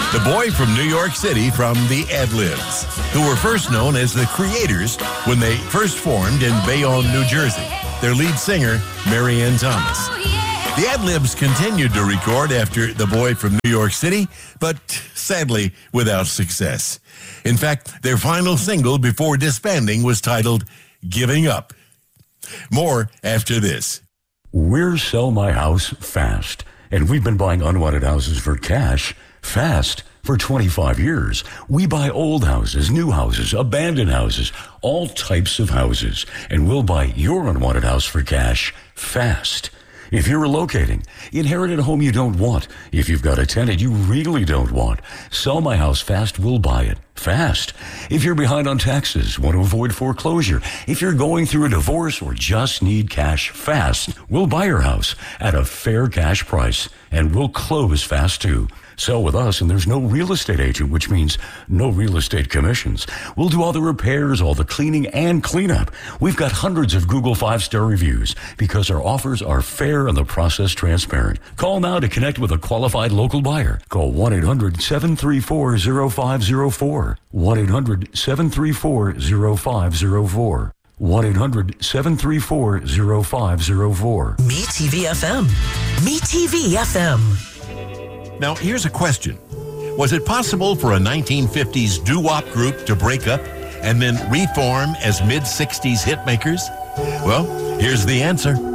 The boy from New York City from the Ad-Libs, who were first known as the Creators when they first formed in Bayonne, New Jersey. Their lead singer, Mary Ann Thomas. The Ad-Libs continued to record after The Boy from New York City, but sadly without success. In fact, their final single before disbanding was titled Giving Up. More after this. We're Sell My House Fast, and we've been buying unwanted houses for cash fast for 25 years. We buy old houses, new houses, abandoned houses, all types of houses, and we'll buy your unwanted house for cash fast. If you're relocating, inherited a home you don't want, if you've got a tenant you really don't want, Sell My House Fast will buy it fast. If you're behind on taxes, want to avoid foreclosure, if you're going through a divorce or just need cash fast, we'll buy your house at a fair cash price, and we'll close fast too. Sell with us, and there's no real estate agent, which means no real estate commissions. We'll do all the repairs, all the cleaning, and cleanup. We've got hundreds of Google 5-star reviews because our offers are fair and the process transparent. Call now to connect with a qualified local buyer. Call 1-800-734-0504. 1-800-734-0504. 1-800-734-0504. MeTV FM. MeTV FM. Now, here's a question. Was it possible for a 1950s doo-wop group to break up and then reform as mid-60s hitmakers? Well, here's the answer.